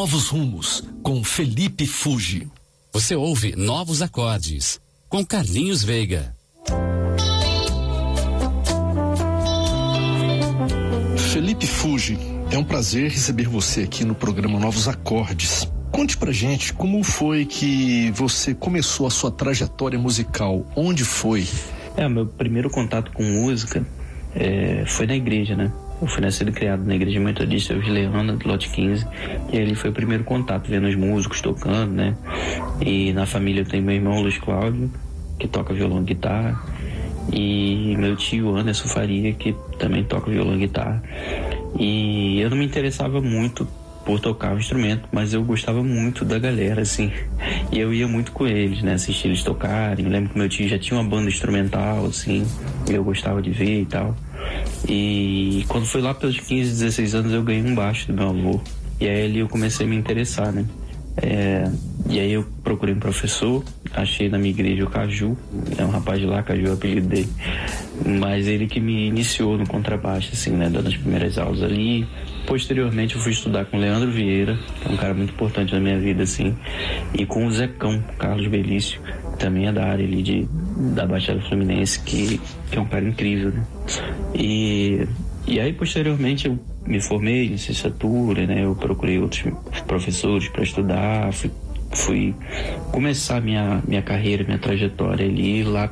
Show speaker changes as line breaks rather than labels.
Novos Rumos, com Felipe Fuji.
Você ouve Novos Acordes, com Carlinhos Veiga.
Felipe Fuji, é um prazer receber você aqui no programa Novos Acordes. Conte pra gente como foi que você começou a sua trajetória musical, onde foi?
Meu primeiro contato com música foi na igreja, né? Eu fui nascido e criado na igreja metodista Leana, do Lote 15, e ali foi o primeiro contato, vendo os músicos tocando, né? E na família eu tenho meu irmão Luiz Cláudio, que toca violão e guitarra, e meu tio Anderson Faria, que também toca violão e guitarra. E eu não me interessava muito por tocar o instrumento, mas eu gostava muito da galera, assim, e eu ia muito com eles, né, assistir eles tocarem. Eu lembro que meu tio já tinha uma banda instrumental, assim, e eu gostava de ver e tal. E quando foi lá pelos 15, 16 anos eu ganhei um baixo do meu avô, e aí ali eu comecei a me interessar, né. E aí eu procurei um professor, achei na minha igreja o Caju, é um rapaz de lá, Caju é o apelido dele, mas ele que me iniciou no contrabaixo, assim, né, dando as primeiras aulas ali. Posteriormente eu fui estudar com o Leandro Vieira, que é um cara muito importante na minha vida, assim, e com o Zecão, Carlos Belício, que também é da área ali da Baixada Fluminense, que é um cara incrível, né. E aí posteriormente eu me formei em licenciatura, né, eu procurei outros professores para estudar, fui começar minha carreira, minha trajetória ali lá